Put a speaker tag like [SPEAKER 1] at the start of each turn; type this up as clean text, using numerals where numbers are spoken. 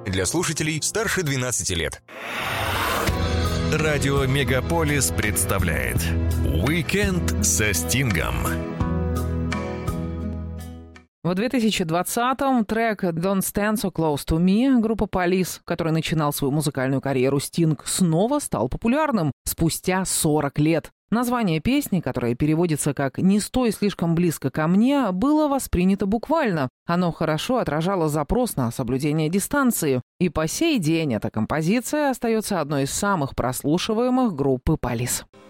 [SPEAKER 1] Для слушателей старше 12 лет.
[SPEAKER 2] Радио Мегаполис представляет «Уикенд со Стингом».
[SPEAKER 3] В 2020-м трек «Don't Stand So Close To Me» группы Police, который начинал свою музыкальную карьеру Стинг, снова стал популярным спустя 40 лет. Название песни, которое переводится как «Не стой слишком близко ко мне», было воспринято буквально. Оно хорошо отражало запрос на соблюдение дистанции. И по сей день эта композиция остается одной из самых прослушиваемых группы Police.